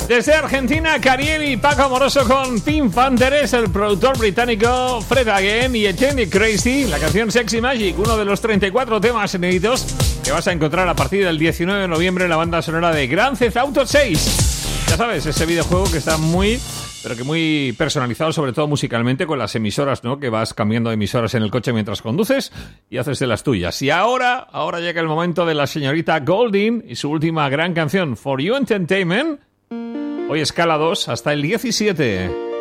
Desde Argentina, Cariel y Paco Amoroso con Pink Panthers, el productor británico Fred Again y Etienne Crazy, la canción Sexy Magic, uno de los 34 temas inéditos que vas a encontrar a partir del 19 de noviembre en la banda sonora de Grand Theft Auto 6. Ya sabes, ese videojuego que está muy personalizado, sobre todo musicalmente, con las emisoras, ¿no? Que vas cambiando de emisoras en el coche mientras conduces y haces de las tuyas. Y ahora llega el momento de la señorita Golding y su última gran canción, For You Entertainment. Hoy escala 2 hasta el 17.